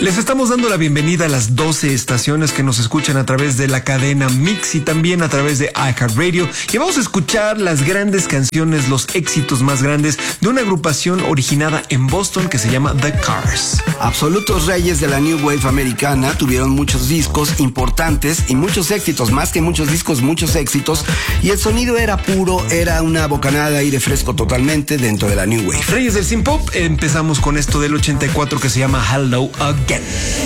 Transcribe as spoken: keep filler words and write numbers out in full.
Les estamos dando la bienvenida a las doce estaciones que nos escuchan a través de la cadena Mix y también a través de iHeartRadio. Y vamos a escuchar las grandes canciones, los éxitos más grandes de una agrupación originada en Boston que se llama The Cars. Absolutos reyes de la New Wave americana, tuvieron muchos discos importantes y muchos éxitos, más que muchos discos, muchos éxitos. Y el sonido era puro, era una bocanada de aire fresco totalmente dentro de la New Wave. Reyes del Synth Pop, empezamos con esto del ochenta y cuatro que se llama Hello Again.